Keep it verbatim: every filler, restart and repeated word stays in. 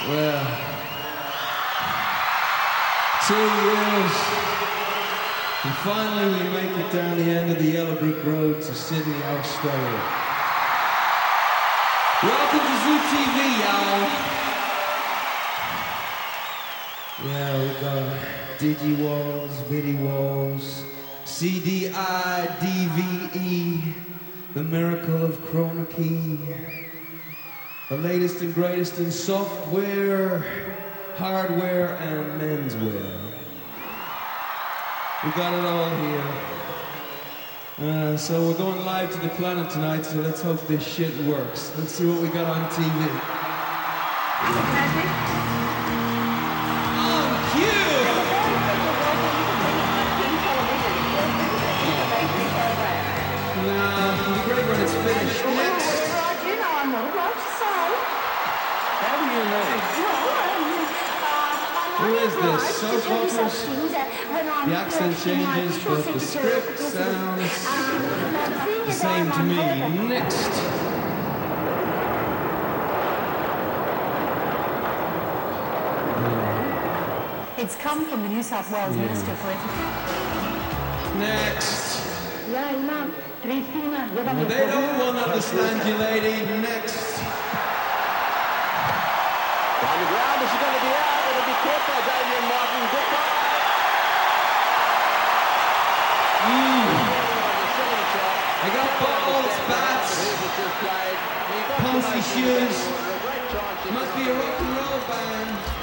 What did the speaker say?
Well, two years, and finally we make it down the end of the yellow brick road to Sydney, Australia. Welcome to Zoo T V, y'all. Yeah, we got Digi-Walls, Vidi-Walls, C D I, D V E, the miracle of Chroma Key, the latest and greatest in software, hardware, and menswear. We got it all here. Uh, so we're going live to the planet tonight, so let's hope this shit works. Let's see what we got on T V. On cue! Nah, it'll be great when it's finished. Next! You know, I'm not allowed to say. How do you know? Who is this? So focused. The accent changes, but the script sounds the same to me. Next. It's come from the New South Wales Yeah. Minister for Education. Next. Yeah, no, Cristina, yo Well, también. they don't want to understand you, lady. Next. On the ground, is she going to be out? It'll be caught by Damian Martin. Goodbye. Mm. Second shot. They got balls, bats, Here's the played. He got Poncy the shoes. a great chance. Must be a rock and roll band.